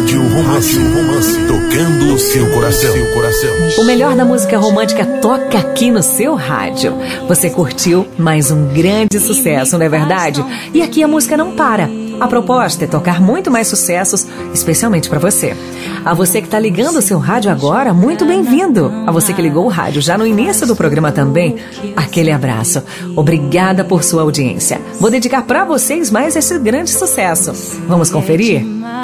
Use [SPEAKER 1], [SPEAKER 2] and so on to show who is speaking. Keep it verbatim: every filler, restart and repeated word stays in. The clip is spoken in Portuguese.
[SPEAKER 1] Rádio Romance, Romance, tocando o seu coração. Seu coração.
[SPEAKER 2] O melhor da música romântica toca aqui no seu rádio. Você curtiu mais um grande sucesso, não é verdade? E aqui a música não para. A proposta é tocar muito mais sucessos, especialmente para você. A você que está ligando o seu rádio agora, muito bem-vindo. A você que ligou o rádio já no início do programa também, aquele abraço. Obrigada por sua audiência. Vou dedicar para vocês mais esse grande sucesso. Vamos conferir?